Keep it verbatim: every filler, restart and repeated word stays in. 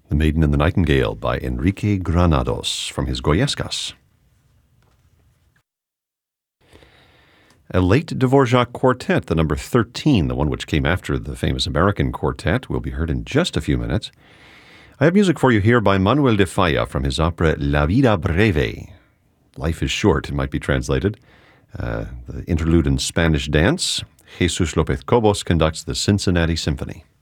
The Maiden and the Nightingale by Enrique Granados from his Goyescas. A late Dvorak quartet, the number thirteen, the one which came after the famous American quartet, will be heard in just a few minutes. I have music for you here by Manuel de Falla from his opera La Vida Breve. Life is short, it might be translated. Uh, the interlude in Spanish dance. Jesus López Cobos conducts the Cincinnati Symphony.